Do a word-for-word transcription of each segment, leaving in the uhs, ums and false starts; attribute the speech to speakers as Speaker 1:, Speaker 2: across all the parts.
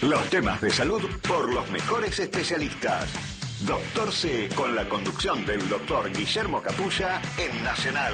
Speaker 1: Los temas de salud por los mejores especialistas. Doctor C, con la conducción del doctor Guillermo Capulla en Nacional.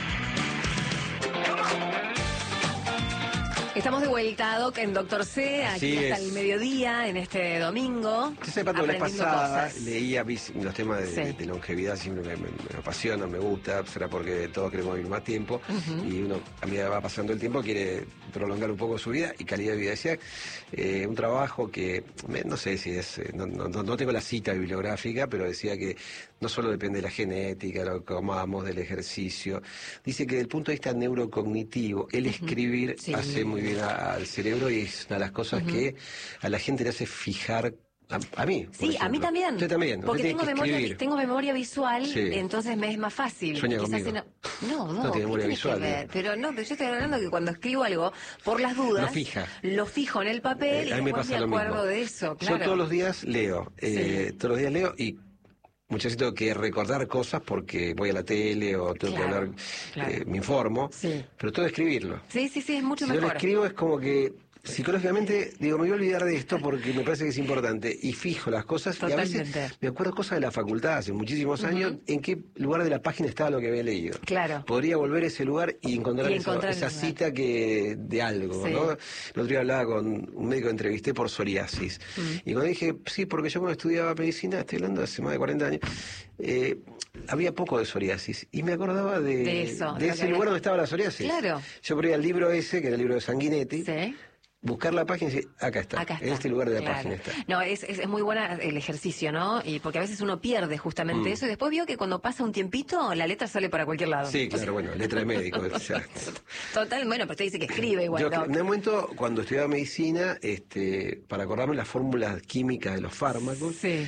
Speaker 2: Estamos de vuelta, Doc, en Doctor C, aquí
Speaker 3: Así
Speaker 2: hasta
Speaker 3: es.
Speaker 2: el mediodía, en este domingo.
Speaker 3: Yo sé, Pato, la vez
Speaker 2: aprendiendo
Speaker 3: pasada
Speaker 2: cosas.
Speaker 3: leía vis- los temas de,
Speaker 2: Sí.
Speaker 3: de- de longevidad, siempre me, me, me apasionan, me gusta, será porque todos queremos vivir más tiempo,
Speaker 2: Uh-huh.
Speaker 3: y uno, a medida que va pasando el tiempo, quiere prolongar un poco su vida y calidad de vida. Decía, eh, un trabajo que, me- no sé si es, eh, no, no, no tengo la cita bibliográfica, pero decía que no solo depende de la genética, lo que comamos, del ejercicio. Dice que desde el punto de vista neurocognitivo, el escribir
Speaker 2: Sí.
Speaker 3: hace muy bien a- al cerebro y es una de las cosas
Speaker 2: Ujú.
Speaker 3: que a la gente le hace fijar. A, a mí, por
Speaker 2: Sí, a mí
Speaker 3: ejemplo.
Speaker 2: también.
Speaker 3: Usted también.
Speaker 2: Porque
Speaker 3: Usted
Speaker 2: tengo
Speaker 3: tiene que
Speaker 2: memoria,
Speaker 3: escribir.
Speaker 2: tengo memoria visual,
Speaker 3: Sí.
Speaker 2: entonces me es más fácil.
Speaker 3: Sueña
Speaker 2: Quizás
Speaker 3: conmigo.
Speaker 2: en- No, no,
Speaker 3: No tiene
Speaker 2: ¿qué
Speaker 3: memoria
Speaker 2: tiene que
Speaker 3: visual,
Speaker 2: ver?
Speaker 3: ¿no?
Speaker 2: Pero no, pero yo estoy hablando que cuando escribo algo, por las dudas,
Speaker 3: Lo fija.
Speaker 2: lo fijo en el papel
Speaker 3: Eh,
Speaker 2: y
Speaker 3: a mí me
Speaker 2: después
Speaker 3: pasa
Speaker 2: me
Speaker 3: lo mismo.
Speaker 2: acuerdo de eso, claro.
Speaker 3: Yo todos los días leo, eh,
Speaker 2: Sí.
Speaker 3: todos los días leo y muchas veces tengo que recordar cosas porque voy a la tele o tengo
Speaker 2: Claro,
Speaker 3: que hablar,
Speaker 2: claro.
Speaker 3: eh, me informo,
Speaker 2: Sí.
Speaker 3: pero tengo que escribirlo.
Speaker 2: Sí, sí, sí, es mucho
Speaker 3: Si yo lo
Speaker 2: mejor.
Speaker 3: escribo es como que psicológicamente digo, me voy a olvidar de esto porque me parece que es importante y fijo las cosas y a veces
Speaker 2: Totalmente.
Speaker 3: me acuerdo cosas de la facultad hace muchísimos años en qué lugar de la página estaba lo que había leído.
Speaker 2: Claro.
Speaker 3: Podría volver a ese lugar y encontrar,
Speaker 2: Y
Speaker 3: eso-
Speaker 2: encontrar
Speaker 3: esa
Speaker 2: el lugar.
Speaker 3: cita que de algo,
Speaker 2: Sí.
Speaker 3: ¿no? El otro día hablaba con un médico que entrevisté por psoriasis
Speaker 2: Mm.
Speaker 3: y cuando dije, sí, porque yo cuando estudiaba medicina, estoy hablando de hace más de cuarenta años, eh, había poco de psoriasis y me acordaba de,
Speaker 2: De eso, de
Speaker 3: de
Speaker 2: lo
Speaker 3: ese
Speaker 2: que
Speaker 3: lugar
Speaker 2: había-
Speaker 3: donde estaba la psoriasis.
Speaker 2: Claro.
Speaker 3: Yo ponía el libro ese, que era el libro de Sanguinetti,
Speaker 2: Sí.
Speaker 3: buscar la página y decir, acá está,
Speaker 2: Acá está.
Speaker 3: en este lugar de la
Speaker 2: Claro.
Speaker 3: página está.
Speaker 2: No, es, es, es muy buena el ejercicio, ¿no? Y porque a veces uno pierde justamente
Speaker 3: Mm.
Speaker 2: eso y después vio que cuando pasa un tiempito la letra sale para cualquier lado.
Speaker 3: Sí, claro, bueno, letra de médico. O sea,
Speaker 2: Total, bueno, pero usted dice que escribe igual,
Speaker 3: yo,
Speaker 2: ¿no?
Speaker 3: en un momento, cuando estudiaba medicina, este, para acordarme las fórmulas químicas de los fármacos,
Speaker 2: Sí.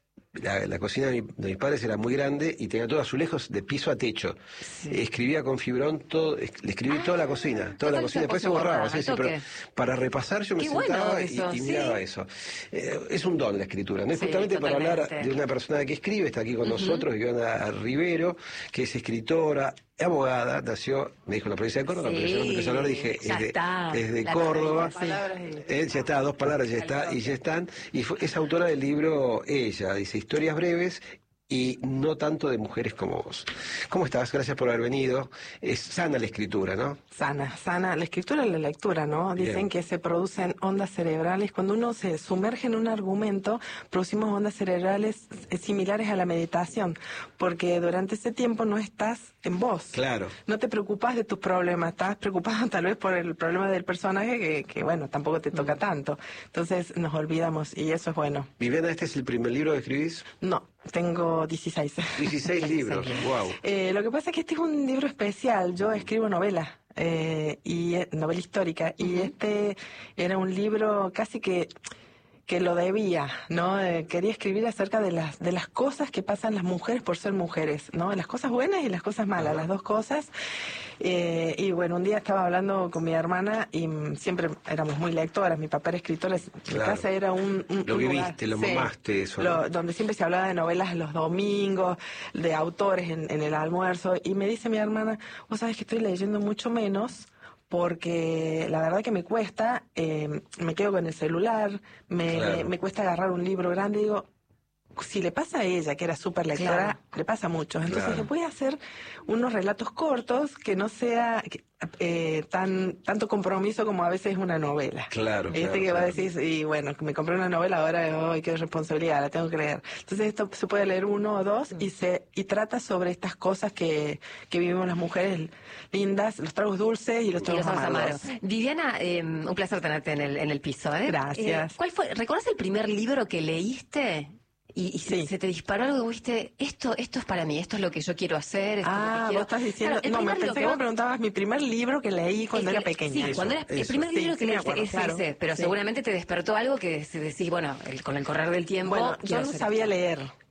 Speaker 3: la, la cocina de, mi- de mis padres era muy grande y tenía todo azulejos de piso a techo.
Speaker 2: Sí.
Speaker 3: Escribía con fibrón todo, es- le escribí toda la cocina, toda la
Speaker 2: total,
Speaker 3: cocina, después se
Speaker 2: todo
Speaker 3: borraba,
Speaker 2: borrado,
Speaker 3: sí,
Speaker 2: al
Speaker 3: sí, pero
Speaker 2: toque.
Speaker 3: para repasar yo me
Speaker 2: Qué bueno
Speaker 3: sentaba y-
Speaker 2: eso,
Speaker 3: y,
Speaker 2: sí.
Speaker 3: miraba eso. Eh, es un don la escritura, ¿no? Y
Speaker 2: Sí,
Speaker 3: justamente para hablar
Speaker 2: totalmente.
Speaker 3: de una persona que escribe, está aquí con nosotros, Viviana Rivero, que es escritora, abogada, nació, me dijo en la provincia de Córdoba,
Speaker 2: Sí,
Speaker 3: pero yo no empecé a hablar, dije,
Speaker 2: ya
Speaker 3: es de,
Speaker 2: está,
Speaker 3: es de
Speaker 2: la
Speaker 3: Córdoba,
Speaker 2: palabra, sí.
Speaker 3: Eh, ya está, dos palabras ya está, y ya están, y fue, es autora del libro Ella, dice historias breves y no tanto de mujeres como vos. ¿Cómo estás? Gracias por haber venido. Es sana la escritura, ¿no?
Speaker 4: Sana, sana. La escritura y la lectura, ¿no? Dicen
Speaker 3: Bien.
Speaker 4: que se producen ondas cerebrales. Cuando uno se sumerge en un argumento, producimos ondas cerebrales eh, similares a la meditación, porque durante ese tiempo no estás en vos.
Speaker 3: Claro.
Speaker 4: No te preocupas de tus problemas, estás preocupado tal vez por el problema del personaje que, que bueno, tampoco te toca tanto. Entonces nos olvidamos y eso es bueno.
Speaker 3: Viviana, ¿este es el primer libro que escribís?
Speaker 4: No, tengo dieciséis.
Speaker 3: dieciséis libros, wow.
Speaker 4: Eh, lo que pasa es que este es un libro especial. Yo escribo novela, eh, y eh, novela histórica, y este era un libro casi que que lo debía, ¿no? Eh, quería escribir acerca de las de las cosas que pasan las mujeres por ser mujeres, ¿no? Las cosas buenas y las cosas malas,
Speaker 3: Ajá.
Speaker 4: las dos cosas. Eh, y bueno, un día estaba hablando con mi hermana y mm, siempre éramos muy lectoras. Mi papá era escritor, es- mi
Speaker 3: Claro.
Speaker 4: casa era un, un-
Speaker 3: Lo
Speaker 4: un
Speaker 3: viviste, lo
Speaker 4: sí,
Speaker 3: mamaste, eso,
Speaker 4: lo-
Speaker 3: ¿no?
Speaker 4: donde siempre se hablaba de novelas los domingos, de autores en, en el almuerzo, y me dice mi hermana, vos sabés que estoy leyendo mucho menos, porque la verdad que me cuesta, eh, me quedo con el celular, me,
Speaker 3: Claro.
Speaker 4: me, me cuesta agarrar un libro grande, y digo, si le pasa a ella, que era súper lectora,
Speaker 2: Claro.
Speaker 4: le pasa a muchos. Entonces
Speaker 3: Claro.
Speaker 4: le voy a hacer unos relatos cortos que no sea que, eh, tan tanto compromiso como a veces una novela.
Speaker 3: Claro,
Speaker 4: Este
Speaker 3: claro,
Speaker 4: que va a
Speaker 3: claro.
Speaker 4: decir, y bueno, que me compré una novela, ahora, ¡ay, qué responsabilidad! La tengo que leer. Entonces esto se puede leer uno o dos y se y trata sobre estas cosas que, que vivimos las mujeres lindas, los tragos dulces y los
Speaker 2: Y
Speaker 4: tragos
Speaker 2: los ojos
Speaker 4: amargos.
Speaker 2: amaros. Viviana, eh, un placer tenerte en el, en el piso, ¿eh?
Speaker 4: Gracias.
Speaker 2: Eh, ¿Cuál fue? ¿Recordás el primer libro que leíste? Y, y se,
Speaker 4: Sí.
Speaker 2: se te disparó algo que viste, esto, esto es para mí, esto es lo que yo quiero hacer. Esto es lo que
Speaker 4: Ah,
Speaker 2: quiero.
Speaker 4: vos estás diciendo...
Speaker 2: Claro, el
Speaker 4: no, me
Speaker 2: primer libro
Speaker 4: pensé que
Speaker 2: vos-
Speaker 4: me preguntabas mi primer libro que leí cuando
Speaker 2: el
Speaker 4: era
Speaker 2: que-
Speaker 4: pequeña.
Speaker 2: Sí,
Speaker 3: Eso,
Speaker 2: cuando era el
Speaker 3: eso.
Speaker 2: primer
Speaker 4: Sí,
Speaker 2: libro
Speaker 4: sí
Speaker 2: que
Speaker 4: me
Speaker 2: leíste
Speaker 4: acuerdo,
Speaker 2: es
Speaker 4: claro.
Speaker 2: ese, pero
Speaker 4: Sí.
Speaker 2: seguramente te despertó algo que se decís, bueno, el- con el correr del tiempo.
Speaker 4: Bueno, yo
Speaker 2: quiero
Speaker 4: no
Speaker 2: hacer
Speaker 4: sabía
Speaker 2: esto.
Speaker 4: leer.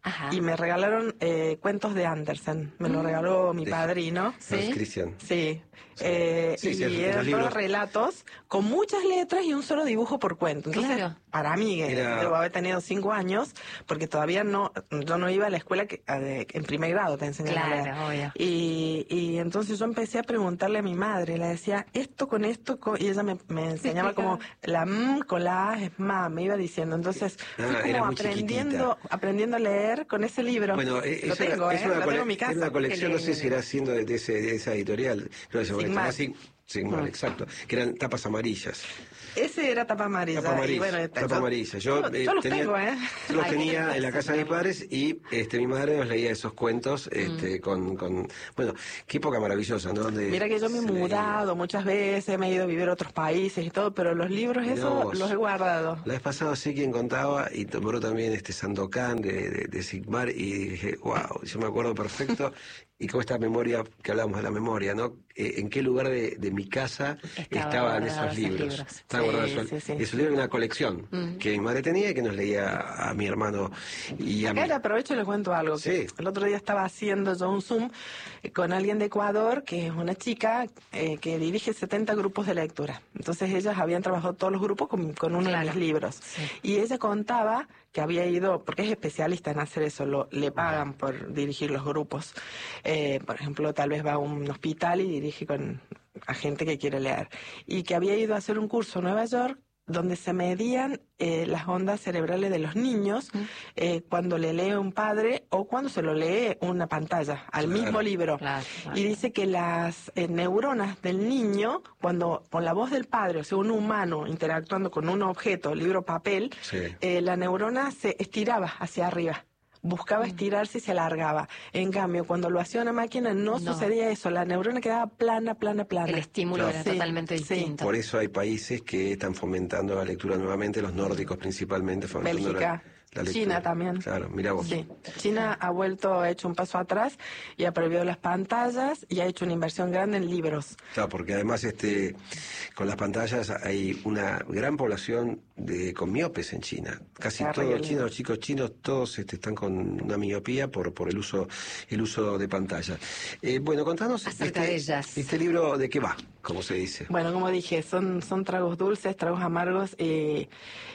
Speaker 2: Ajá.
Speaker 4: y me regalaron eh, cuentos de Andersen. Me lo regaló mi
Speaker 3: De-
Speaker 4: padrino.
Speaker 2: Sí.
Speaker 3: Cristian.
Speaker 4: Sí. Eh,
Speaker 3: Sí,
Speaker 4: y
Speaker 3: sí, los
Speaker 4: eran todos
Speaker 3: libros.
Speaker 4: relatos con muchas letras y un solo dibujo por cuento. Entonces,
Speaker 2: Claro.
Speaker 4: para mí, que
Speaker 3: Era-
Speaker 4: debo haber tenido cinco años, porque todavía no, yo no iba a la escuela que, a de- en primer grado te enseñaban a leer.
Speaker 2: Claro, obvio.
Speaker 4: Y, y entonces yo empecé a preguntarle a mi madre, le decía, esto con esto, con-", y ella me, me enseñaba como la M con la A es ma, me iba diciendo. Entonces,
Speaker 3: Ah,
Speaker 4: fui
Speaker 3: era
Speaker 4: como
Speaker 3: muy
Speaker 4: aprendiendo, aprendiendo a leer con ese libro.
Speaker 3: Bueno, eh,
Speaker 4: lo
Speaker 3: es una-
Speaker 4: tengo,
Speaker 3: es
Speaker 4: ¿eh?
Speaker 3: una,
Speaker 4: Lo
Speaker 3: cole-
Speaker 4: tengo en mi
Speaker 3: es
Speaker 4: casa.
Speaker 3: una colección, no sé
Speaker 2: lindo.
Speaker 3: si era siendo de, de ese- de esa editorial, creo que se llama
Speaker 4: Sigmar.
Speaker 3: Sig- Sigmar,
Speaker 4: Mm.
Speaker 3: exacto, que eran tapas amarillas.
Speaker 4: Ese era tapa amarilla.
Speaker 3: Tapa amarilla,
Speaker 4: y bueno,
Speaker 3: tapa
Speaker 4: yo-
Speaker 3: amarilla. Yo,
Speaker 4: yo,
Speaker 3: eh,
Speaker 4: yo los
Speaker 3: tenía-
Speaker 4: tengo, ¿eh?
Speaker 3: yo los
Speaker 2: Ay,
Speaker 3: tenía
Speaker 2: qué
Speaker 3: en la casa de mis padres y este, mi madre nos leía esos cuentos este, con, con... Bueno, qué época maravillosa, ¿no? Donde
Speaker 4: Mira que yo me he
Speaker 3: se leía.
Speaker 4: mudado muchas veces, me he ido a vivir a otros países y todo, pero los libros
Speaker 3: Mirá
Speaker 4: esos
Speaker 3: vos.
Speaker 4: los he guardado.
Speaker 3: La vez pasada sí quien contaba y tomó también este Sandokan de, de, de Sigmar y dije, wow, yo me acuerdo perfecto. Y con esta memoria, que hablamos de la memoria, ¿no? Eh, ¿En qué lugar de, de mi casa
Speaker 2: Estaba
Speaker 3: estaban
Speaker 2: guardado
Speaker 3: esos
Speaker 2: esos
Speaker 3: libros?
Speaker 2: libros.
Speaker 3: Estaban
Speaker 4: Sí,
Speaker 3: guardados esos-
Speaker 4: sí, sí.
Speaker 3: Esos libros, una colección que mi madre tenía y que nos leía a mi hermano y a mí.
Speaker 4: Acá le aprovecho y le cuento algo. que
Speaker 3: Sí.
Speaker 4: El otro día estaba haciendo yo un Zoom eh, con alguien de Ecuador, que es una chica eh, que dirige setenta grupos de lectura. Entonces ellas habían trabajado todos los grupos con, con uno
Speaker 2: Claro.
Speaker 4: de mis libros.
Speaker 2: Sí.
Speaker 4: Y ella contaba que había ido, porque es especialista en hacer eso, lo, le pagan por dirigir los grupos. Eh, por ejemplo, tal vez va a un hospital y dirige con a gente que quiere leer. Y que había ido a hacer un curso en Nueva York donde se medían eh, las ondas cerebrales de los niños eh, cuando le lee un padre o cuando se lo lee una pantalla al
Speaker 3: Claro.
Speaker 4: mismo libro.
Speaker 2: Claro, claro.
Speaker 4: Y dice que las eh, neuronas del niño, cuando con la voz del padre, o sea, un humano interactuando con un objeto, libro, papel,
Speaker 3: Sí.
Speaker 4: eh, la neurona se estiraba hacia arriba. Buscaba estirarse y se alargaba. En cambio, cuando lo hacía una máquina no,
Speaker 2: No.
Speaker 4: sucedía eso. La neurona quedaba plana, plana, plana.
Speaker 2: El estímulo era
Speaker 4: Sí,
Speaker 2: totalmente
Speaker 4: sí.
Speaker 2: distinto.
Speaker 3: Por eso hay países que están fomentando la lectura nuevamente, los nórdicos principalmente fomentando
Speaker 4: Bélgica,
Speaker 3: la, la lectura.
Speaker 4: China también.
Speaker 3: Claro, mira vos.
Speaker 4: Sí, China ha vuelto, ha hecho un paso atrás y ha prohibido las pantallas y ha hecho una inversión grande en libros.
Speaker 3: Claro, porque además este con las pantallas hay una gran población de con miopes en China. Casi
Speaker 4: Claro,
Speaker 3: todos
Speaker 4: yo
Speaker 3: los
Speaker 4: le-
Speaker 3: chinos, los chicos chinos, todos este, están con una miopía por por el uso el uso de pantalla. Eh, bueno, contanos
Speaker 2: Acerca
Speaker 3: este,
Speaker 2: de ellas.
Speaker 3: este libro de qué va, como se dice.
Speaker 4: Bueno, como dije, son, son tragos dulces, tragos amargos eh,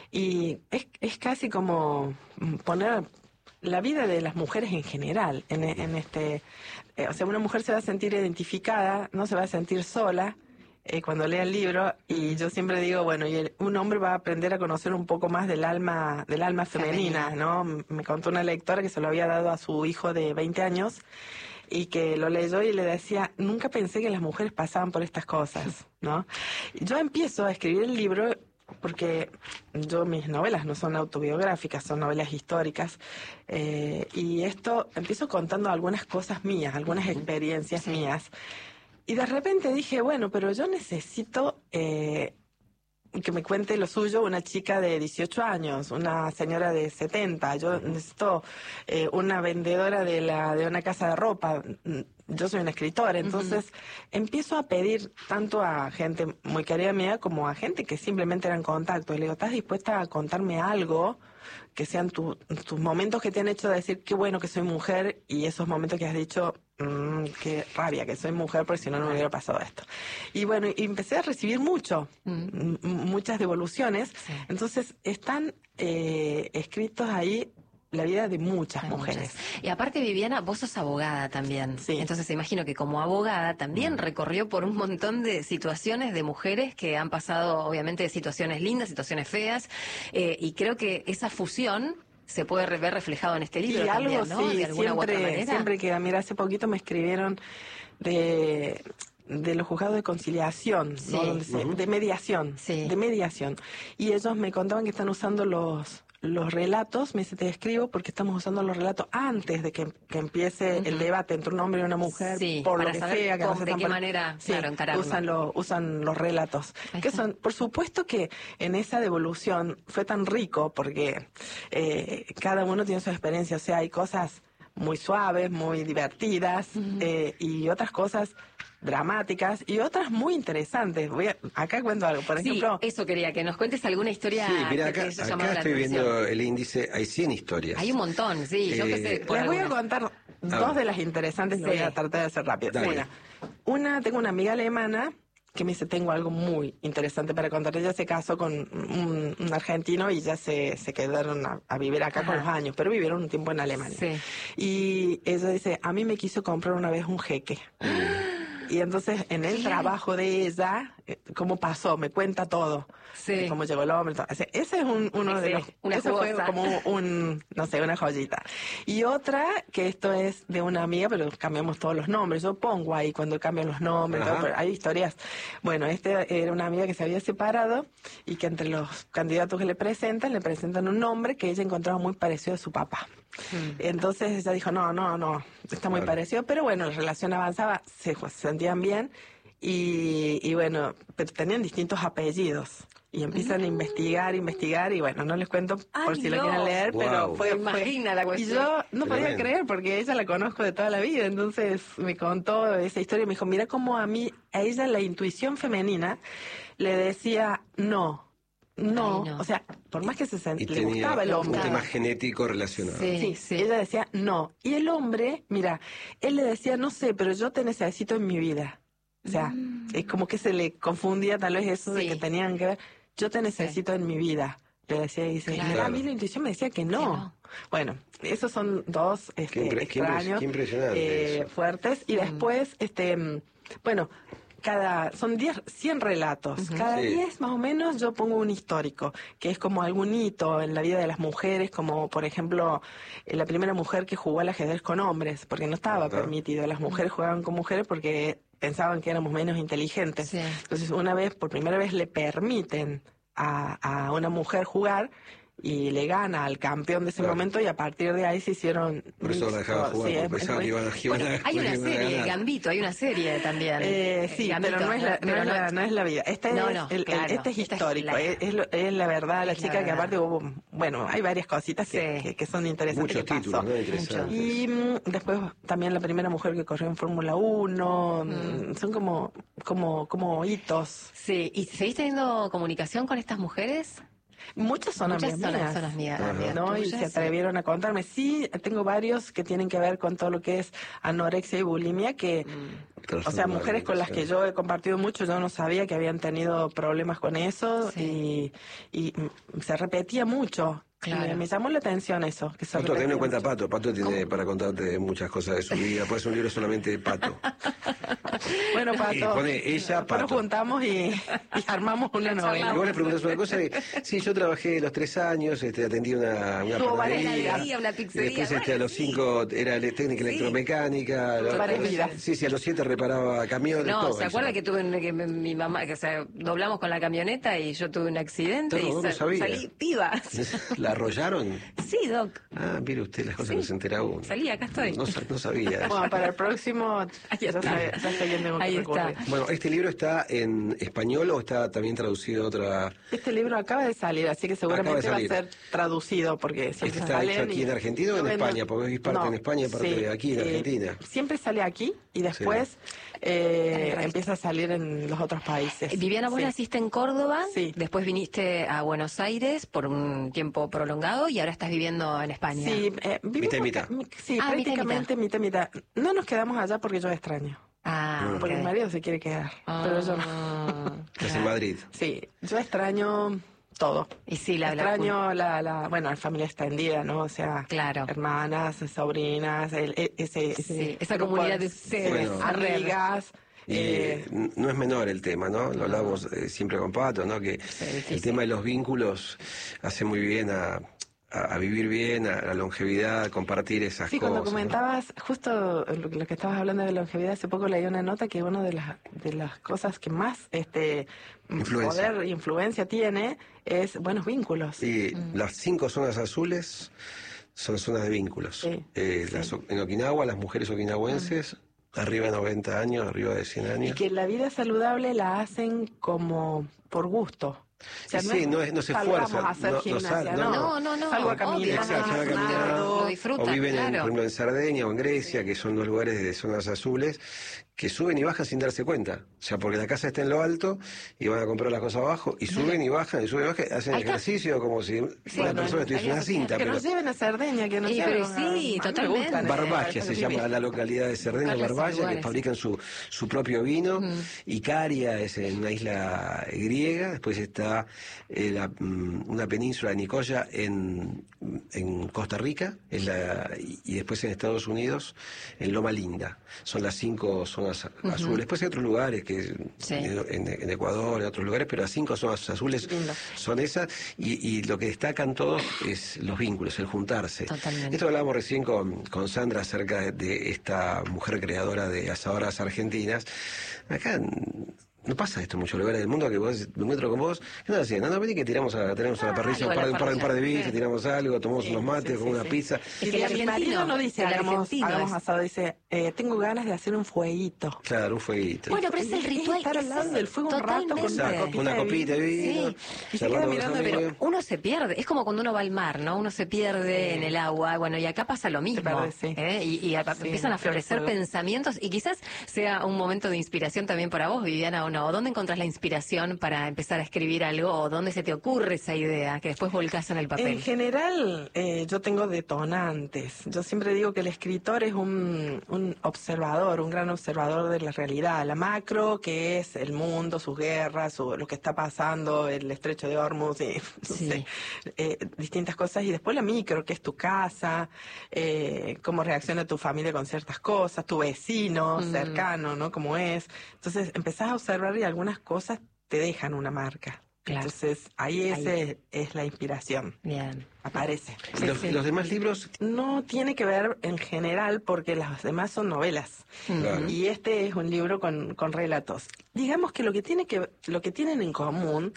Speaker 4: y es, es casi como poner la vida de las mujeres en general en, en este... eh, o sea, una mujer se va a sentir identificada, no se va a sentir sola eh, cuando lea el libro y yo siempre digo, bueno, y el- un hombre va a aprender a conocer un poco más del alma del alma femenina,
Speaker 2: Femenina.
Speaker 4: ¿no? Me contó una lectora que se lo había dado a su hijo de veinte años y que lo leyó y le decía, nunca pensé que las mujeres pasaban por estas cosas, ¿no? Y yo empiezo a escribir el libro porque yo, mis novelas no son autobiográficas, son novelas históricas, eh, y esto empiezo contando algunas cosas mías, algunas experiencias mías, y de repente dije, bueno, pero yo necesito... eh, que me cuente lo suyo una chica de dieciocho años, una señora de setenta. Yo necesito eh, una vendedora de la de una casa de ropa. Yo soy una escritora, entonces empiezo a pedir tanto a gente muy querida mía como a gente que simplemente era en contacto. Y le digo, ¿estás dispuesta a contarme algo? Que sean tu- tus momentos que te han hecho decir qué bueno que soy mujer y esos momentos que has dicho mmm, qué rabia que soy mujer porque si no no me hubiera pasado esto. Y bueno, y empecé a recibir mucho, m- muchas devoluciones.
Speaker 2: Sí.
Speaker 4: Entonces están eh, escritos ahí la vida de muchas
Speaker 2: Hay
Speaker 4: mujeres.
Speaker 2: muchas. Y aparte, Viviana, vos sos abogada también.
Speaker 4: Sí.
Speaker 2: Entonces, imagino que como abogada también recorrió por un montón de situaciones de mujeres que han pasado, obviamente, situaciones lindas, situaciones feas, eh, y creo que esa fusión se puede re- ver reflejado en este libro
Speaker 4: Y
Speaker 2: también,
Speaker 4: algo,
Speaker 2: ¿no?
Speaker 4: sí,
Speaker 2: De alguna u otra
Speaker 4: siempre,
Speaker 2: manera.
Speaker 4: siempre queda. Mira, hace poquito me escribieron de, de los juzgados de conciliación,
Speaker 2: Sí.
Speaker 4: ¿no? Donde se- de mediación,
Speaker 2: Sí.
Speaker 4: de mediación. Y ellos me contaban que están usando los los relatos, me dice, te escribo porque estamos usando los relatos antes de que, que empiece el debate entre un hombre y una mujer,
Speaker 2: Sí,
Speaker 4: por lo
Speaker 2: para
Speaker 4: que
Speaker 2: saber
Speaker 4: sea. Que
Speaker 2: cómo-
Speaker 4: no se
Speaker 2: de
Speaker 4: están
Speaker 2: qué
Speaker 4: pon-
Speaker 2: manera,
Speaker 4: Sí,
Speaker 2: claro, encararlo.
Speaker 4: usan, lo- usan los relatos.
Speaker 2: Ahí
Speaker 4: Que
Speaker 2: está.
Speaker 4: son, por supuesto que en esa devolución fue tan rico porque eh, cada uno tiene su experiencia, o sea, hay cosas muy suaves, muy divertidas, uh-huh. eh, y otras cosas dramáticas y otras muy interesantes. Voy a, acá cuento algo, por
Speaker 2: sí,
Speaker 4: ejemplo...
Speaker 2: eso quería, que nos cuentes alguna historia.
Speaker 3: Sí, mira,
Speaker 2: que
Speaker 3: acá,
Speaker 2: te haya
Speaker 3: acá
Speaker 2: llamado la
Speaker 3: estoy
Speaker 2: atención.
Speaker 3: viendo el índice, hay cien historias.
Speaker 2: Hay un montón, sí, yo
Speaker 3: Eh,
Speaker 2: qué sé. por
Speaker 4: Les voy a
Speaker 2: algunas.
Speaker 4: contar
Speaker 3: Ah,
Speaker 4: dos de las interesantes,
Speaker 2: sí.
Speaker 4: lo voy a tratar de hacer rápido.
Speaker 3: Dale.
Speaker 4: Una, una, tengo una amiga alemana que me dice, tengo algo muy interesante para contar. Ella se casó con un, un argentino y ya se, se quedaron a, a vivir acá. Ajá. Con los años, pero vivieron un tiempo en Alemania.
Speaker 2: Sí.
Speaker 4: Y ella dice, a mí me quiso comprar una vez un jeque. Y entonces, en el trabajo de ella, ¿cómo pasó? Me cuenta todo.
Speaker 2: Sí.
Speaker 4: Cómo llegó el hombre. Todo. Ese es un, uno
Speaker 2: sí,
Speaker 4: de los...
Speaker 2: Una
Speaker 4: eso
Speaker 2: jugosa.
Speaker 4: fue como un, no sé, una joyita. Y otra, que esto es de una amiga, pero cambiamos todos los nombres. Yo pongo ahí cuando cambian los nombres. Todo, pero hay historias. Bueno, este era una amiga que se había separado y que entre los candidatos que le presentan, le presentan un nombre que ella encontraba muy parecido a su papá. Hmm. Entonces ella dijo, no, no, no, está muy claro. parecido, pero bueno, la relación avanzaba, se, se sentían bien y, y bueno, pero tenían distintos apellidos. Y empiezan mm. a investigar, investigar, y bueno, no les cuento
Speaker 2: Ay,
Speaker 4: por si
Speaker 2: no.
Speaker 4: lo quieren leer,
Speaker 3: Wow.
Speaker 4: pero fue...
Speaker 2: Imagina
Speaker 4: fue,
Speaker 2: la cuestión.
Speaker 4: Y yo no
Speaker 3: Tremendo.
Speaker 4: podía creer, porque ella la conozco de toda la vida, entonces me contó esa historia y me dijo, mira cómo a mí, a ella la intuición femenina le decía no. No,
Speaker 2: Ay, no.
Speaker 4: o sea, por más que se sent...
Speaker 3: Y
Speaker 4: le
Speaker 3: tenía
Speaker 4: gustaba el
Speaker 3: un
Speaker 4: hombre.
Speaker 3: tema genético relacionado.
Speaker 2: Sí,
Speaker 4: Sí,
Speaker 2: sí.
Speaker 4: ella decía no. Y el hombre, mira, él le decía, no sé, pero yo te necesito en mi vida. O sea,
Speaker 2: Mm.
Speaker 4: es como que se le confundía tal vez eso
Speaker 2: Sí.
Speaker 4: de que tenían que ver, yo te necesito sí. en mi vida. Le decía, y dice,
Speaker 2: Claro.
Speaker 4: a mí la intuición me decía que no.
Speaker 2: Que no.
Speaker 4: Bueno, esos son dos este,
Speaker 3: Qué impre- qué impres-
Speaker 4: extraños,
Speaker 3: qué impresionante
Speaker 4: eh,
Speaker 3: eso.
Speaker 4: fuertes. Y
Speaker 2: Mm.
Speaker 4: después, este, mm, bueno... Cada, son diez, cien relatos.
Speaker 2: Uh-huh.
Speaker 4: Cada
Speaker 3: Sí.
Speaker 4: diez más o menos yo pongo un histórico, que es como algún hito en la vida de las mujeres, como por ejemplo eh, la primera mujer que jugó al ajedrez con hombres, porque no estaba
Speaker 3: Ajá.
Speaker 4: permitido. Las mujeres jugaban con mujeres porque pensaban que éramos menos inteligentes.
Speaker 2: Sí.
Speaker 4: Entonces una vez, por primera vez le permiten a, a una mujer jugar y le gana al campeón de ese
Speaker 3: Claro.
Speaker 4: momento y a partir de ahí se hicieron...
Speaker 3: Por eso la dejaba jugar,
Speaker 4: Sí,
Speaker 3: porque
Speaker 4: es-
Speaker 3: pensaba
Speaker 4: es
Speaker 3: que
Speaker 4: muy-
Speaker 3: iban a, que iban a-
Speaker 2: Bueno, hay
Speaker 3: que
Speaker 2: una
Speaker 3: iban a
Speaker 2: serie,
Speaker 3: ganar.
Speaker 2: Gambito, hay una serie también.
Speaker 4: Eh, sí,
Speaker 2: Gambito,
Speaker 4: pero no es la, no
Speaker 2: pero
Speaker 4: es
Speaker 2: no-
Speaker 4: la, no es la vida. Este,
Speaker 2: No,
Speaker 4: es,
Speaker 2: no,
Speaker 4: el, el-
Speaker 2: claro.
Speaker 4: este es
Speaker 2: Esta es
Speaker 4: histórico,
Speaker 2: la-
Speaker 4: es, es, lo- es la verdad, la
Speaker 2: Es la
Speaker 4: chica que
Speaker 2: verdad.
Speaker 4: aparte hubo, bueno, hay varias cositas que,
Speaker 2: Sí.
Speaker 4: que, que son interesantes
Speaker 3: Muchos
Speaker 4: que pasó.
Speaker 3: títulos, ¿no? Interesantes.
Speaker 4: Y mm, después también la primera mujer que corrió en Fórmula uno,
Speaker 2: Mm.
Speaker 4: mm, son como, como, como hitos.
Speaker 2: Sí, ¿y seguís teniendo comunicación con estas mujeres?
Speaker 4: Muchas son
Speaker 2: Muchas
Speaker 4: amigas
Speaker 2: son,
Speaker 4: mías.
Speaker 2: son amigas,
Speaker 3: Ajá.
Speaker 2: amigas
Speaker 4: ¿No? Y
Speaker 2: tuyas,
Speaker 4: se atrevieron a contarme. Sí, tengo varios que tienen que ver con todo lo que es anorexia y bulimia, que,
Speaker 2: Mm.
Speaker 4: o sea, mujeres con las que yo he compartido mucho, yo no sabía que habían tenido problemas con eso,
Speaker 2: Sí.
Speaker 4: y, y mm, se repetía mucho.
Speaker 2: Claro.
Speaker 4: Me, me llamó la atención eso, que se
Speaker 3: Pato,
Speaker 4: repetía
Speaker 3: ten en cuenta
Speaker 4: mucho.
Speaker 3: Pato. Pato tiene para contarte muchas cosas de su vida. Puede ser un libro solamente de Pato.
Speaker 4: Bueno,
Speaker 3: Y
Speaker 4: Pato,
Speaker 3: pone ella,
Speaker 4: después nos
Speaker 3: Pato.
Speaker 4: juntamos y, y armamos una
Speaker 3: Y
Speaker 4: novela.
Speaker 3: vos le preguntás una cosa que, sí, yo trabajé los tres años, este, atendí una, una
Speaker 4: Tuvo varias
Speaker 3: panadería,
Speaker 2: vidas. Una pizzería,
Speaker 3: y después este, a
Speaker 2: bueno,
Speaker 3: los
Speaker 2: sí.
Speaker 3: cinco era ele- técnica
Speaker 2: Sí.
Speaker 3: electromecánica, a los-
Speaker 4: Varias vidas.
Speaker 3: sí, sí, a los siete reparaba camiones,
Speaker 2: No,
Speaker 3: todo
Speaker 2: ¿se
Speaker 3: eso.
Speaker 2: acuerda que tuve un- que mi mi mamá, que o sea, doblamos con la camioneta y yo tuve un accidente
Speaker 3: No,
Speaker 2: y
Speaker 3: no
Speaker 2: sa-
Speaker 3: sabía.
Speaker 2: salí piba?
Speaker 3: ¿La arrollaron?
Speaker 2: Sí, Doc.
Speaker 3: Ah, mire usted las cosas
Speaker 2: Sí.
Speaker 3: que se entera uno.
Speaker 2: Salí, acá estoy.
Speaker 3: No, sa- no sabía.
Speaker 4: Bueno, para el próximo, ya,
Speaker 2: está.
Speaker 4: sé- ya sé bien de
Speaker 2: Ahí
Speaker 4: qué
Speaker 2: está.
Speaker 4: recurrir.
Speaker 3: Bueno, ¿este libro está en español o está también traducido a otra...?
Speaker 4: Este libro acaba de salir, así que seguramente
Speaker 3: Acaba de
Speaker 4: va a
Speaker 3: salir.
Speaker 4: ser traducido, porque
Speaker 3: ¿Este
Speaker 4: siempre
Speaker 3: está
Speaker 4: salen
Speaker 3: hecho aquí
Speaker 4: y-
Speaker 3: en Argentina o en
Speaker 4: Yo vendo-
Speaker 3: España? Porque es parte en España y parte
Speaker 4: sí,
Speaker 3: aquí en
Speaker 4: eh,
Speaker 3: Argentina.
Speaker 4: Siempre sale aquí y después eh,
Speaker 2: resto.
Speaker 4: empieza a salir en los otros países.
Speaker 2: Eh, Viviana, vos
Speaker 4: Sí.
Speaker 2: naciste en Córdoba,
Speaker 4: Sí.
Speaker 2: después viniste a Buenos Aires por un tiempo prolongado y ahora estás viviendo en España.
Speaker 4: Sí, eh, vivimos
Speaker 3: Mitad y mitad.
Speaker 4: acá- mi- sí,
Speaker 2: Ah, mitad y
Speaker 4: prácticamente mitad y mitad. No nos quedamos allá porque yo extraño.
Speaker 2: Ah,
Speaker 4: Porque
Speaker 2: ok.
Speaker 4: mi marido se quiere quedar,
Speaker 2: Ah,
Speaker 4: pero yo no.
Speaker 3: Estás en
Speaker 2: claro.
Speaker 3: Madrid.
Speaker 4: Sí, yo extraño todo.
Speaker 2: Y sí, la, la-
Speaker 4: Extraño la, la, bueno, la familia extendida, ¿no? O sea,
Speaker 2: Claro.
Speaker 4: hermanas, sobrinas, el, e- ese, ese
Speaker 2: Sí, esa
Speaker 4: grupo
Speaker 2: comunidad de ustedes.
Speaker 3: Bueno.
Speaker 4: amigas.
Speaker 3: Y
Speaker 4: eh,
Speaker 3: eh, no es menor el tema, ¿no? Lo hablamos eh, siempre con Pato, ¿no? Que
Speaker 2: difícil.
Speaker 3: el tema de los vínculos hace muy bien a, a, a vivir bien, a la longevidad, a compartir esas
Speaker 4: sí,
Speaker 3: cosas.
Speaker 4: cuando
Speaker 3: ¿no?
Speaker 4: comentabas, justo lo, lo que estabas hablando de longevidad, hace poco leí una nota que una de las, de las cosas que más este
Speaker 3: Influencia.
Speaker 4: poder, influencia tiene, es buenos vínculos.
Speaker 3: Y las cinco zonas azules son zonas de vínculos.
Speaker 4: Sí,
Speaker 3: Eh,
Speaker 4: sí.
Speaker 3: las o- en Okinawa, las mujeres okinawenses, arriba de noventa años, arriba de cien
Speaker 4: Y
Speaker 3: años.
Speaker 4: que la vida saludable la hacen como por gusto. O sea,
Speaker 3: sí, no, es, no se esfuerza.
Speaker 4: A hacer
Speaker 3: no,
Speaker 4: gimnasia,
Speaker 3: no,
Speaker 2: No, no, no.
Speaker 4: Salgo a
Speaker 2: obvio,
Speaker 4: caminar,
Speaker 3: Exacto, van a caminar,
Speaker 2: lo disfrutan,
Speaker 3: o viven, en,
Speaker 2: claro.
Speaker 3: por ejemplo, en Cerdeña o en Grecia, que son dos lugares de zonas azules, que suben y bajan sin darse cuenta. O sea, porque la casa está en lo alto y van a comprar las cosas abajo, y suben y bajan, y suben y bajan, hacen
Speaker 2: Ahí está.
Speaker 3: ejercicio como si
Speaker 2: Sí,
Speaker 3: una
Speaker 2: bueno,
Speaker 3: persona estuviese en
Speaker 2: ahí
Speaker 3: una
Speaker 2: está.
Speaker 3: cinta.
Speaker 4: que
Speaker 3: Pero
Speaker 4: nos lleven a Cerdeña, que nos
Speaker 2: Y,
Speaker 4: lleven
Speaker 2: pero
Speaker 4: a-
Speaker 2: sí,
Speaker 4: a mí me
Speaker 2: totalmente.
Speaker 4: gustan, eh,
Speaker 3: Barbagia
Speaker 4: esos
Speaker 3: se llama
Speaker 4: lugares.
Speaker 3: la localidad de Cerdeña,
Speaker 2: Buscarle esos
Speaker 3: Barbagia, que
Speaker 2: lugares.
Speaker 3: fabrican su, su propio vino.
Speaker 2: Mm.
Speaker 3: Icaria es en una isla griega, después está eh, la, mm, una península de Nicoya en, en Costa Rica, es la, y, y después en Estados Unidos, en Loma Linda. Son las cinco zonas
Speaker 2: Ujú.
Speaker 3: azules. Después hay otros lugares, que
Speaker 2: Sí.
Speaker 3: en, en Ecuador, en otros lugares, pero las cinco zonas azules
Speaker 4: Lindo.
Speaker 3: son esas, y, y lo que destacan todos es los vínculos, el juntarse.
Speaker 2: Totalmente.
Speaker 3: Esto hablábamos recién con, con Sandra acerca de, de esta mujer creadora de asadoras argentinas. Acá n- no pasa esto en muchos lugares del mundo, que vos me encuentro con vos, ¿qué estás haciendo? No, vení que tiramos a, tenemos a la
Speaker 2: Ah,
Speaker 3: parrilla un
Speaker 2: algo a
Speaker 3: par, de-
Speaker 2: la
Speaker 3: un par, de- un par de
Speaker 2: parrilla.
Speaker 3: bicis,
Speaker 2: Sí.
Speaker 3: tiramos algo, tomamos
Speaker 4: Sí,
Speaker 3: unos mates
Speaker 4: sí,
Speaker 3: con
Speaker 4: sí,
Speaker 3: una
Speaker 4: sí.
Speaker 3: pizza.
Speaker 2: Es que
Speaker 4: Y
Speaker 2: el
Speaker 4: mi
Speaker 2: argentino-
Speaker 4: marido no dice,
Speaker 2: el
Speaker 4: hagamos,
Speaker 2: argentino
Speaker 4: hagamos
Speaker 2: es-
Speaker 4: asado, dice, eh, tengo ganas de hacer un fueguito.
Speaker 3: Claro, un fueguito.
Speaker 2: Bueno, pero es el ritual.
Speaker 4: estar al lado
Speaker 2: ese,
Speaker 4: del fuego un rato con una
Speaker 2: totalmente.
Speaker 4: copita
Speaker 3: una
Speaker 4: de
Speaker 3: copita de
Speaker 4: vino.
Speaker 3: vino,
Speaker 2: Sí.
Speaker 4: Y se
Speaker 3: charlando
Speaker 4: queda
Speaker 3: con los
Speaker 4: mirando,
Speaker 3: amigos.
Speaker 2: Pero uno se pierde, es como cuando uno va al mar, ¿no? Uno se pierde en el agua, bueno, y acá pasa lo mismo.
Speaker 4: pierde, sí.
Speaker 2: ¿eh? Y, y a-
Speaker 4: Sí,
Speaker 2: empiezan a
Speaker 4: flor de
Speaker 2: florecer
Speaker 4: fuego.
Speaker 2: pensamientos, y quizás sea un momento de inspiración también para vos, Viviana, o no. ¿Dónde encontrás la inspiración para empezar a escribir algo, o dónde se te ocurre esa idea que después volcás en el
Speaker 4: En
Speaker 2: papel?
Speaker 4: general, eh, yo tengo detonantes. Yo siempre digo que el escritor es un, un observador, un gran observador de la realidad. La macro, que es el mundo, sus guerras, su- lo que está pasando, el estrecho de Hormuz, y, no
Speaker 2: Sí.
Speaker 4: sé, eh, distintas cosas. Y después la micro, que es tu casa, eh, cómo reacciona tu familia con ciertas cosas, tu vecino
Speaker 2: Mm.
Speaker 4: cercano, ¿no? Cómo es. Entonces empezás a observar y algunas cosas te dejan una marca.
Speaker 2: Claro.
Speaker 4: Entonces ahí,
Speaker 2: Ahí.
Speaker 4: ese es la inspiración.
Speaker 2: Bien.
Speaker 4: Aparece.
Speaker 3: ¿Y los,
Speaker 2: sí.
Speaker 3: los demás libros?
Speaker 4: No tiene que ver en general porque las demás son novelas.
Speaker 3: Claro.
Speaker 4: Y este es un libro con, con relatos. Digamos que lo que tiene que lo que tienen en común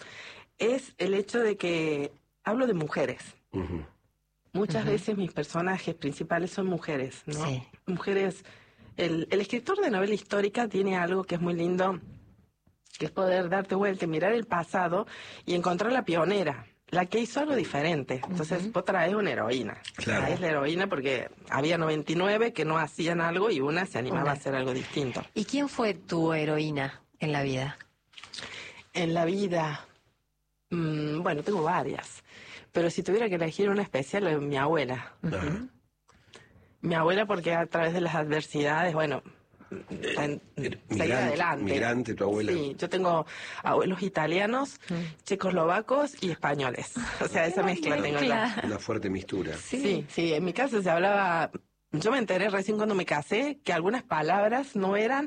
Speaker 4: es el hecho de que hablo de mujeres.
Speaker 3: Ujú.
Speaker 4: Muchas
Speaker 2: Ujú.
Speaker 4: veces mis personajes principales son mujeres, ¿no?
Speaker 2: Sí.
Speaker 4: Mujeres. El, el escritor de novela histórica tiene algo que es muy lindo, que es poder darte vuelta y mirar el pasado y encontrar la pionera, la que hizo algo diferente. Entonces,
Speaker 2: Ujú.
Speaker 4: vos traes una heroína.
Speaker 3: Claro.
Speaker 4: Traes la heroína porque había noventa y nueve que no hacían algo y una se animaba
Speaker 2: Una.
Speaker 4: a hacer algo distinto.
Speaker 2: ¿Y quién fue tu heroína en la vida?
Speaker 4: En la vida, mm, bueno, tengo varias. Pero si tuviera que elegir una especial, es mi abuela.
Speaker 3: Ajá.
Speaker 4: Mi abuela porque a través de las adversidades, bueno, en- seguir
Speaker 3: Migrante,
Speaker 4: adelante.
Speaker 3: migrante, tu abuela.
Speaker 4: Sí, yo tengo abuelos italianos, checoslovacos y españoles. O sea, esa mezcla tengo yo.
Speaker 2: Mezcla.
Speaker 3: Una fuerte mistura.
Speaker 4: Sí, sí, en mi casa se hablaba, yo me enteré recién cuando me casé que algunas palabras no eran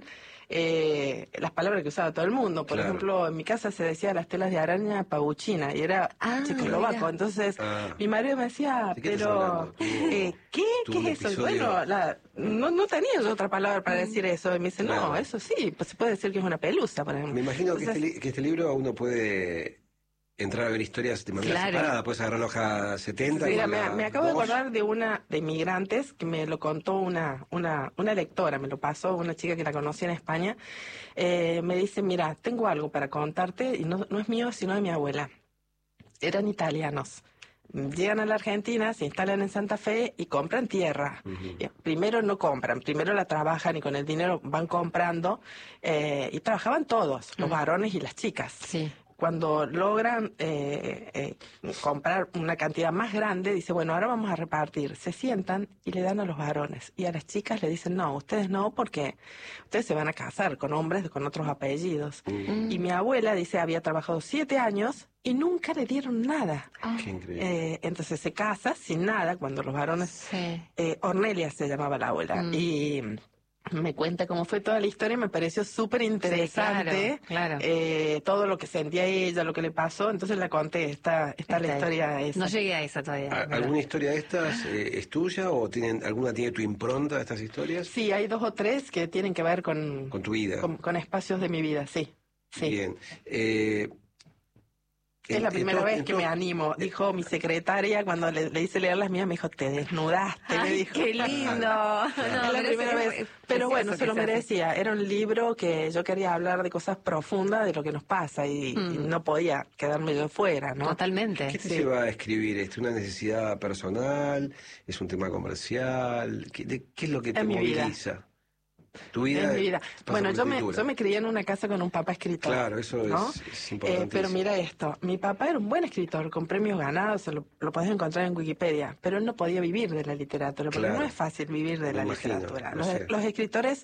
Speaker 4: eh, las palabras que usaba todo el mundo. Por
Speaker 3: Claro.
Speaker 4: ejemplo, en mi casa se decía las telas de araña pavuchina y era
Speaker 2: Ah,
Speaker 4: checoslovaco.
Speaker 2: mira.
Speaker 4: Entonces,
Speaker 3: Ah.
Speaker 4: mi marido me decía,
Speaker 3: ¿De qué estás
Speaker 4: pero,
Speaker 3: hablando? Tuvo-
Speaker 4: eh, ¿qué?
Speaker 3: tuvo
Speaker 4: ¿Qué
Speaker 3: un
Speaker 4: es eso? Y
Speaker 3: episodio-
Speaker 4: bueno, la- no, no tenía yo otra palabra para decir eso. Y me dice,
Speaker 3: Claro.
Speaker 4: no, eso sí, pues se puede decir que es una pelusa, por ejemplo.
Speaker 3: Me imagino que,
Speaker 4: Entonces,
Speaker 3: este, li- que este libro uno puede entrar a ver historias de manera
Speaker 2: Claro.
Speaker 3: separada. Puedes agarrar la hoja setenta.
Speaker 4: Mira,
Speaker 3: con
Speaker 4: me,
Speaker 3: la
Speaker 4: me acabo de
Speaker 3: dos.
Speaker 4: acordar de una de inmigrantes que me lo contó una, una, una lectora, me lo pasó, una chica que la conocí en España. Eh, me dice, mira, tengo algo para contarte y no, no es mío, sino de mi abuela. Eran italianos. Llegan a la Argentina, se instalan en Santa Fe y compran tierra.
Speaker 3: Ujú.
Speaker 4: Eh, Primero no compran, primero la trabajan y con el dinero van comprando. eh, y trabajaban todos, los
Speaker 2: Mm.
Speaker 4: varones y las chicas.
Speaker 2: Sí.
Speaker 4: Cuando logran eh, eh, comprar una cantidad más grande, dice, bueno, ahora vamos a repartir. Se sientan y le dan a los varones. Y a las chicas le dicen, no, ustedes no, porque ustedes se van a casar con hombres con otros apellidos.
Speaker 2: Mm.
Speaker 4: Y mi abuela dice, había trabajado siete años y nunca le dieron nada.
Speaker 2: Ah,
Speaker 3: Qué increíble.
Speaker 4: Eh, entonces se casa sin nada cuando los varones...
Speaker 2: sí.
Speaker 4: eh, Ornelia se llamaba la abuela.
Speaker 2: Mm.
Speaker 4: Y me cuenta cómo fue toda la historia y me pareció súper interesante.
Speaker 2: Sí, claro, claro.
Speaker 4: eh, todo lo que sentía ella, lo que le pasó. Entonces la conté, está, está la
Speaker 2: Está-
Speaker 4: historia esa.
Speaker 2: No llegué a esa todavía.
Speaker 3: ¿A-
Speaker 2: ¿verdad?
Speaker 3: ¿Alguna historia de estas eh, es tuya o tienen alguna tiene tu impronta de estas historias?
Speaker 4: Sí, hay dos o tres que tienen que ver con,
Speaker 3: Con tu vida.
Speaker 4: con, con espacios de mi vida, sí. Sí.
Speaker 3: Bien. Eh,
Speaker 4: Es la
Speaker 3: En-
Speaker 4: primera
Speaker 3: en to-
Speaker 4: vez
Speaker 3: en
Speaker 4: que
Speaker 3: to-
Speaker 4: me animo. Dijo mi secretaria cuando le, le hice leer las mías, me dijo, te desnudaste. me
Speaker 2: Ay,
Speaker 4: dijo.
Speaker 2: qué lindo. No,
Speaker 4: es la
Speaker 2: pero
Speaker 4: primera
Speaker 2: es-
Speaker 4: vez.
Speaker 2: es
Speaker 4: Pero bueno,
Speaker 2: precioso
Speaker 4: se lo
Speaker 2: que sea así.
Speaker 4: merecía. Era un libro que yo quería hablar de cosas profundas de lo que nos pasa y,
Speaker 2: Mm.
Speaker 4: y no podía quedarme yo fuera, ¿no?
Speaker 2: Totalmente.
Speaker 3: ¿Qué te
Speaker 4: Sí.
Speaker 3: lleva a escribir esto? ¿Una necesidad personal? ¿Es un tema comercial? ¿Qué, de- qué es lo que te
Speaker 4: En mi vida.
Speaker 3: moviliza? Tu vida.
Speaker 4: En mi vida.
Speaker 3: pasa
Speaker 4: Bueno,
Speaker 3: por
Speaker 4: yo me,
Speaker 3: escritura.
Speaker 4: yo me crié en una casa con un papá escritor.
Speaker 3: Claro, eso
Speaker 4: ¿no?
Speaker 3: es, es
Speaker 4: Eh,
Speaker 3: importante.
Speaker 4: pero mira esto, mi papá era un buen escritor, con premios ganados, se lo, lo podés encontrar en Wikipedia, pero él no podía vivir de la literatura, porque
Speaker 3: Claro.
Speaker 4: no es fácil vivir de
Speaker 3: Me
Speaker 4: la
Speaker 3: imagino,
Speaker 4: literatura.
Speaker 3: lo
Speaker 4: Los,
Speaker 3: sé.
Speaker 4: los escritores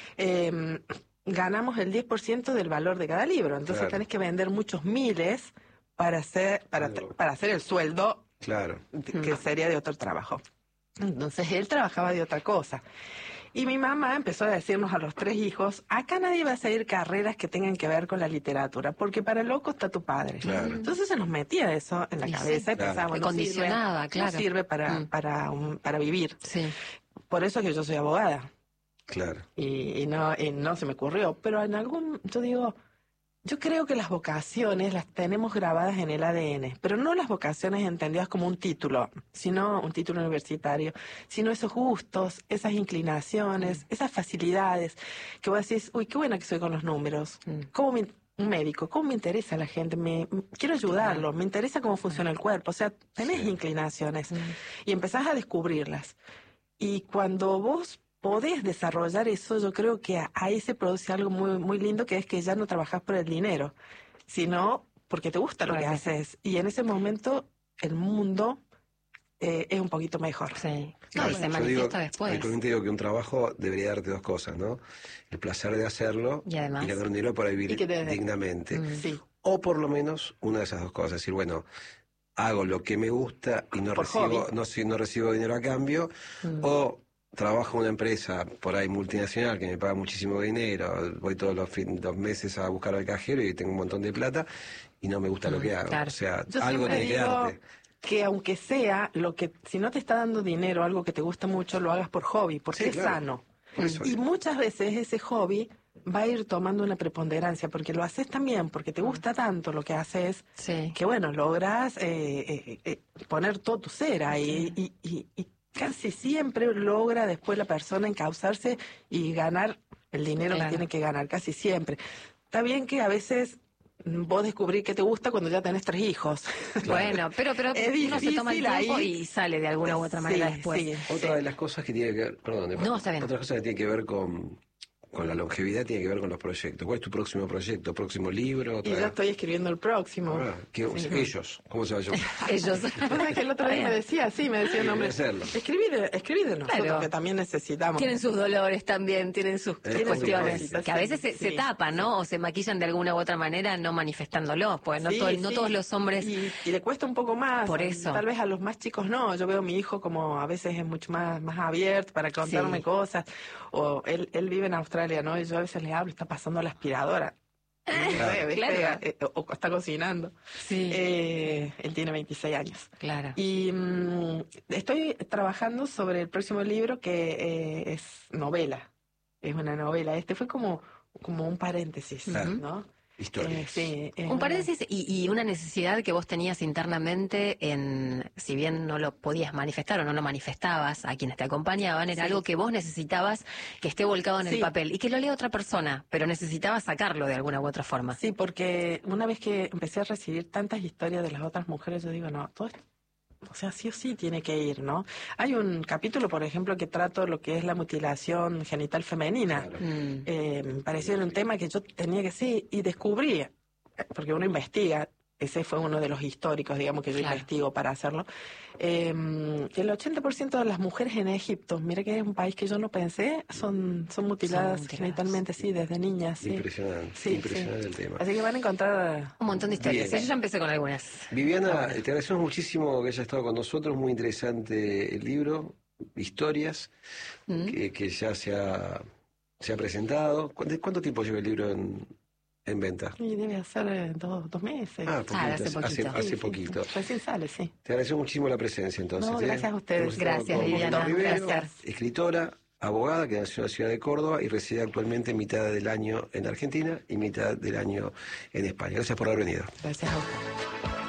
Speaker 4: eh, ganamos el diez por ciento del valor de cada libro, entonces
Speaker 3: Claro.
Speaker 4: tenés que vender muchos miles para hacer, para,
Speaker 3: Claro.
Speaker 4: para hacer el sueldo
Speaker 3: Claro.
Speaker 4: que sería de otro trabajo. Entonces él trabajaba de otra cosa. Y mi mamá empezó a decirnos a los tres hijos, acá nadie va a seguir carreras que tengan que ver con la literatura, porque para loco está tu padre.
Speaker 3: Claro.
Speaker 4: Entonces se nos metía eso en la
Speaker 2: Y sí,
Speaker 4: cabeza y
Speaker 3: claro.
Speaker 4: pensábamos,
Speaker 2: Te
Speaker 4: no
Speaker 2: condicionaba,
Speaker 4: sirve,
Speaker 2: claro.
Speaker 4: no sirve para,
Speaker 2: Mm.
Speaker 4: para, un- para vivir.
Speaker 2: Sí.
Speaker 4: Por eso que yo soy abogada.
Speaker 3: Claro.
Speaker 4: Y, y no, y no se me ocurrió. Pero en algún, yo digo, yo creo que las vocaciones las tenemos grabadas en el A D N, pero no las vocaciones entendidas como un título, sino un título universitario, sino esos gustos, esas inclinaciones, esas facilidades, que vos decís, uy, qué buena que soy con los números.
Speaker 2: Mm.
Speaker 4: ¿Cómo me, un médico, cómo me interesa la gente? Me, me- quiero ayudarlo, me interesa cómo funciona el cuerpo, o sea, tenés
Speaker 3: Sí.
Speaker 4: inclinaciones
Speaker 2: Mm.
Speaker 4: y empezás a descubrirlas. Y cuando vos podés desarrollar eso, yo creo que ahí se produce algo muy, muy lindo, que es que ya no trabajás por el dinero, sino porque te gusta lo que
Speaker 2: Claro.
Speaker 4: haces. Y en ese momento el mundo eh, es un poquito mejor.
Speaker 2: Sí.
Speaker 3: No,
Speaker 2: No, y
Speaker 3: yo
Speaker 2: se
Speaker 3: digo,
Speaker 2: manifiesta después.
Speaker 3: habitualmente digo que un trabajo debería darte dos cosas, ¿no? El placer de hacerlo
Speaker 2: Y además-
Speaker 3: ganar un dinero para vivir
Speaker 4: Y que te-
Speaker 3: dignamente.
Speaker 2: Mm.
Speaker 4: Sí,
Speaker 3: O por lo menos una de esas dos cosas. Es decir, bueno, hago lo que me gusta y no
Speaker 4: Por
Speaker 3: recibo,
Speaker 4: hobby.
Speaker 3: no, si- no recibo dinero a cambio.
Speaker 2: Mm.
Speaker 3: O trabajo en una empresa por ahí multinacional que me paga muchísimo dinero, voy todos los, fin- los meses a buscar al cajero y tengo un montón de plata y no me gusta lo
Speaker 2: Mm,
Speaker 3: que hago.
Speaker 2: claro.
Speaker 3: O sea,
Speaker 4: yo
Speaker 3: algo
Speaker 4: siempre
Speaker 3: tiene que
Speaker 4: digo
Speaker 3: darte.
Speaker 4: que aunque sea lo que, si no te está dando dinero, algo que te gusta mucho, lo hagas por hobby, porque
Speaker 3: Sí,
Speaker 4: es
Speaker 3: claro.
Speaker 4: sano.
Speaker 3: Por eso
Speaker 4: Y
Speaker 3: digo.
Speaker 4: muchas veces ese hobby va a ir tomando una preponderancia, porque lo haces también, porque te gusta tanto lo que haces,
Speaker 2: Sí.
Speaker 4: que bueno, logras eh, eh, eh, poner todo tu ser ahí y, y- y casi siempre logra después la persona encauzarse y ganar el dinero
Speaker 2: Claro.
Speaker 4: que tiene que ganar, casi siempre. Está bien que a veces mm, vos descubrís que te gusta cuando ya tenés tres hijos.
Speaker 2: Bueno, pero, pero
Speaker 4: Es
Speaker 2: uno se toma el
Speaker 4: difícil
Speaker 2: tiempo
Speaker 4: ahí.
Speaker 2: y sale de alguna u otra manera
Speaker 4: Sí,
Speaker 2: después.
Speaker 4: sí,
Speaker 3: Otra
Speaker 4: sí.
Speaker 3: de las cosas que tiene que ver, perdón,
Speaker 2: No, está bien.
Speaker 3: otra cosa que tiene que ver con, con la longevidad tiene que ver con los proyectos. ¿Cuál es tu próximo proyecto? ¿Próximo libro?
Speaker 4: Y
Speaker 3: Otra-
Speaker 4: ya estoy escribiendo el próximo.
Speaker 3: Ah, ¿qué-
Speaker 4: Sí.
Speaker 3: ellos, ¿cómo se va a llamar?
Speaker 2: Ellos.
Speaker 4: Pasa que el otro día me decía, sí, me decía el
Speaker 3: Sí,
Speaker 4: nombre.
Speaker 3: hacerlo.
Speaker 4: Escribí de, escribí de nosotros,
Speaker 2: Claro.
Speaker 4: que también necesitamos.
Speaker 2: Tienen sus dolores también, tienen sus
Speaker 3: Eh, Tienen
Speaker 2: cuestiones,
Speaker 3: sus
Speaker 4: cositas,
Speaker 2: que a veces se,
Speaker 4: sí,
Speaker 2: se
Speaker 4: sí.
Speaker 2: tapan, ¿no? O se maquillan de alguna u otra manera no manifestándolos, pues no,
Speaker 4: Sí,
Speaker 2: todo- no
Speaker 4: sí.
Speaker 2: todos los hombres...
Speaker 4: Y, y le cuesta un poco más.
Speaker 2: Por eso.
Speaker 4: Tal vez a los más chicos no. Yo veo a mi hijo como a veces es mucho más, más abierto para contarme
Speaker 2: Sí.
Speaker 4: cosas. O él, él vive en Australia, ¿no? Y yo a veces le hablo, está pasando la aspiradora. No sé, ¿viste?
Speaker 2: claro.
Speaker 4: Eh, O está cocinando.
Speaker 2: Sí,
Speaker 4: Eh, él tiene veintiséis años.
Speaker 2: claro.
Speaker 4: Y mm, estoy trabajando sobre el próximo libro que eh, es novela. Es una novela. Este fue como, como un paréntesis,
Speaker 3: Claro.
Speaker 4: ¿no?
Speaker 3: Historias.
Speaker 4: Eh, sí, es
Speaker 2: Un
Speaker 4: una-
Speaker 2: paréntesis y, y una necesidad que vos tenías internamente en, si bien no lo podías manifestar o no lo manifestabas a quienes te acompañaban, era
Speaker 4: Sí.
Speaker 2: algo que vos necesitabas que esté volcado en el
Speaker 4: Sí.
Speaker 2: papel y que lo lea otra persona, pero necesitabas sacarlo de alguna u otra forma.
Speaker 4: Sí, porque una vez que empecé a recibir tantas historias de las otras mujeres, yo digo, no, todo esto, o sea, sí o sí tiene que ir, ¿no? Hay un capítulo, por ejemplo, que trato lo que es la mutilación genital femenina.
Speaker 3: Claro.
Speaker 2: Mm,
Speaker 4: Eh, me pareció un tema que yo tenía que sí, y descubrí, eh, porque uno investiga, ese fue uno de los históricos, digamos, que yo
Speaker 2: Claro.
Speaker 4: investigo para hacerlo, eh, que el ochenta por ciento de las mujeres en Egipto, mira que es un país que yo no pensé, son, son mutiladas,
Speaker 2: mutiladas.
Speaker 4: genitalmente, sí, desde niñas, sí.
Speaker 3: Impresionante,
Speaker 4: Sí,
Speaker 3: impresionante
Speaker 4: sí.
Speaker 3: el tema.
Speaker 4: Así que van a encontrar...
Speaker 2: un montón de historias.
Speaker 3: Bien.
Speaker 2: Yo ya empecé con algunas.
Speaker 3: Viviana, te agradecemos muchísimo que hayas estado con nosotros, muy interesante el libro, historias,
Speaker 2: Mm.
Speaker 3: que, que ya se ha, se ha presentado. ¿Cu- de ¿Cuánto tiempo lleva el libro en, en venta?
Speaker 4: Y debe hacer eh, dos, dos meses.
Speaker 3: Ah, poquito,
Speaker 2: hace
Speaker 3: hace,
Speaker 2: poquito.
Speaker 3: hace
Speaker 4: Sí, sí,
Speaker 3: poquito.
Speaker 4: sí. Recién sale, sí.
Speaker 3: Te agradecemos muchísimo la presencia entonces.
Speaker 4: No,
Speaker 3: ¿eh?
Speaker 4: gracias a ustedes.
Speaker 3: Hemos estado
Speaker 2: Gracias,
Speaker 3: con
Speaker 2: Viviana.
Speaker 3: Viviana Rivero,
Speaker 2: Gracias.
Speaker 3: escritora, abogada que nació en la ciudad de Córdoba y reside actualmente mitad del año en Argentina y mitad del año en España. Gracias por haber venido.
Speaker 4: Gracias a ustedes.